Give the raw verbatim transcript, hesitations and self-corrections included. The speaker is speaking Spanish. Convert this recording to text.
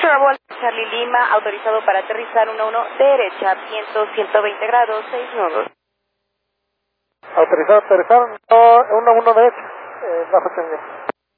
Bravo, Charlie Lima, autorizado para aterrizar uno uno derecha, viento ciento veinte grados, seis nudos. Autorizado a aterrizar uno uno derecha, eh, bajo tensión.